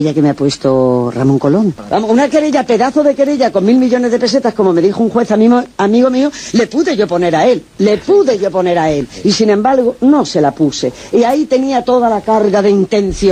Ya que me ha puesto Ramón Colón. Vamos, una querella, pedazo de querella con 1.000 millones de pesetas, como me dijo un juez amigo mío, le pude yo poner a él. Y sin embargo, no se la puse. Y ahí tenía toda la carga de intención.